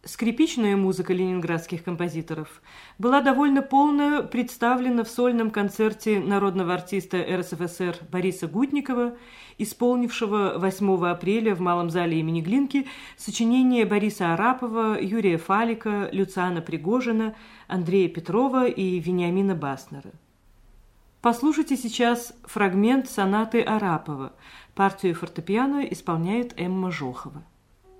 Скрипичная музыка ленинградских композиторов была довольно полно представлена в сольном концерте народного артиста РСФСР Бориса Гутникова, исполнившего 8 апреля в Малом зале имени Глинки сочинения Бориса Арапова, Юрия Фалика, Люциана Пригожина, Андрея Петрова и Вениамина Баснера. Послушайте сейчас фрагмент сонаты Арапова. Партию фортепиано исполняет Эмма Жохова.